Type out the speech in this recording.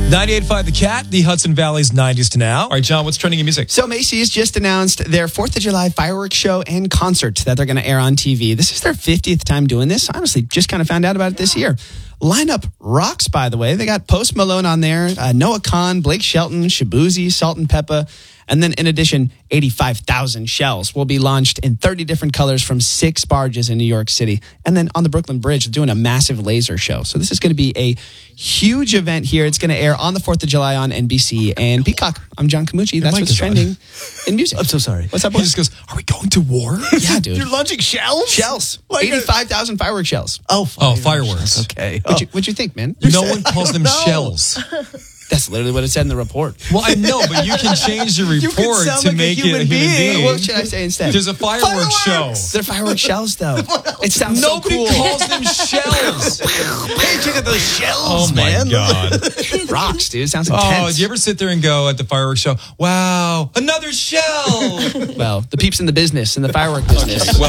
98.5 The Cat, the Hudson Valley's 90s to now. All right, John, what's trending in music? So Macy's just announced their 4th of July fireworks show and concert that they're going to air on TV. This is their 50th time doing this. Honestly, just kind of found out about it this year. Lineup rocks, by the way. They got Post Malone on there, Noah Kahan, Blake Shelton, Shabuzi, Salt and Peppa. And then in addition, 85,000 shells will be launched in 30 different colors from 6 barges in New York City. And then on the Brooklyn Bridge, they're doing a massive laser show. So this is going to be a huge event here. It's going to air on the 4th of July on NBC and Peacock. I'm John Camucci. That's what's trending in music. I'm so sorry. What's up, He just goes, are we going to war? Yeah, dude. You're launching shells? Shells. Like 85,000 fireworks shells. Oh, fireworks. Okay. What'd you think, man? No one calls them shells. That's literally what it said in the report. Well, I know, but you can change the can report sound to like a make it a human human being. being. What should I say instead? There's a fireworks show. They're fireworks shells, though. It sounds Nobody so cool. calls them shells. Hey, at those shells, Oh, my man. God. Rocks, dude. It sounds Oh, intense. do you ever sit there and go at the fireworks show, wow, another shell? Well, the peeps in the business, in the firework business. Well,